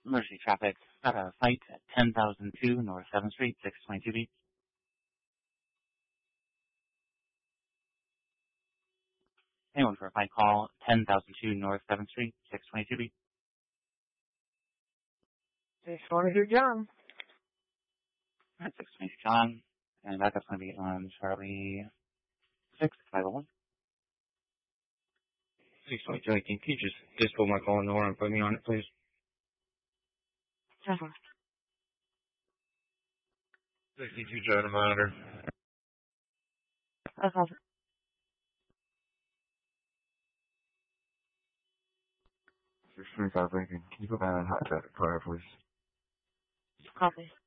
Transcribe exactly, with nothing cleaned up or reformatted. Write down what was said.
Emergency traffic. Got a fight at ten thousand two North seventh Street, six twenty-two beat. Anyone for a fight call, ten thousand two North seventh Street, six twenty-two beat. six twenty-two John. Alright, six twenty-two John. And backup's going to be on Charlie six five oh one. six twenty-two, can you just, just pull my call in the order and put me on it, please? Uh-huh. sixty-two John, monitor. Uh-huh. six twenty-five Lincoln, can you put that on hot traffic car, please? Copy.